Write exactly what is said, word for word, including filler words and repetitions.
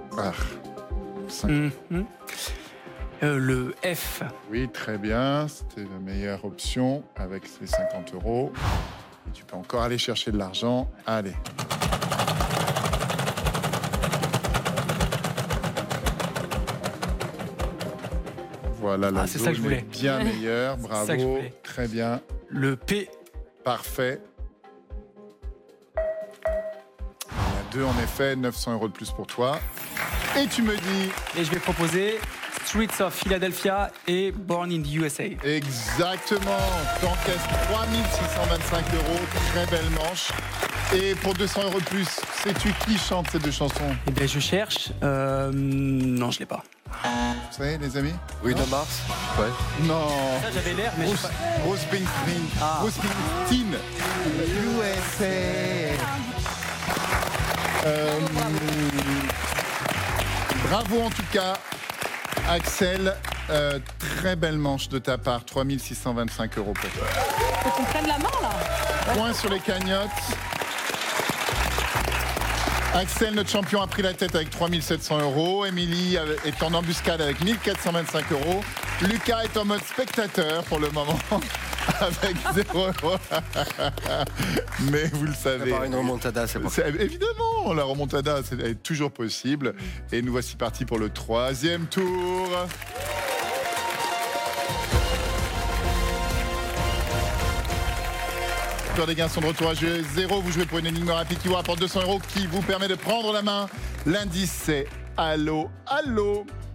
Ah, cinq. Mmh. Euh, le F. Oui, très bien. C'était la meilleure option avec ces cinquante euros. Et tu peux encore aller chercher de l'argent. Allez. Voilà, la Ah, c'est ça que je zone est voulais. bien meilleure. C'est ça que je Bravo. voulais. Très bien. Le P. Parfait. Il y a deux en effet, neuf cents euros de plus pour toi. Et tu me dis... Et je vais proposer Streets of Philadelphia et Born in the U S A. Exactement. T'encaisses trois mille six cent vingt-cinq euros. Très belle manche. Et pour deux cents euros de plus, sais-tu qui chante ces deux chansons? Eh bien, je cherche. Euh, non, je l'ai pas. Vous savez, les amis? Bruno Mars. Ouais. Non. Ça, j'avais l'air, mais je Bruce, sais pas. Bruce Springsteen. Ah. Bruce Springsteen. U S A. Euh, bravo en tout cas, Axel. Euh, très belle manche de ta part. trois mille six cent vingt-cinq euros pour toi. Faut qu'on prenne la main là. Point sur les cagnottes. Axel, notre champion, a pris la tête avec trois mille sept cents euros. Émilie est en embuscade avec mille quatre cent vingt-cinq euros. Lucas est en mode spectateur pour le moment avec zéro euros. Mais vous le savez. Par une remontada, c'est pour ça. Évidemment, la remontada c'est, est toujours possible. Et nous voici partis pour le troisième tour. Des gains sont de retour à jouer zéro. Vous jouez pour une énigme rapide qui vous rapporte deux cents euros, qui vous permet de prendre la main. L'indice c'est allô, allô.